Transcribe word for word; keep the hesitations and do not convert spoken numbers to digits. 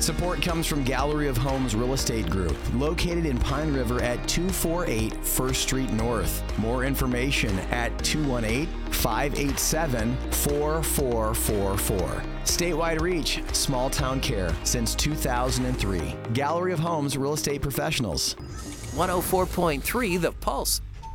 Support comes from Gallery of Homes Real Estate Group, located in Pine River at two forty-eight First Street North. More information at two one eight, five eight seven, four four four four. Statewide reach, small town care since two thousand three. Gallery of Homes Real Estate Professionals. one oh four point three The Pulse.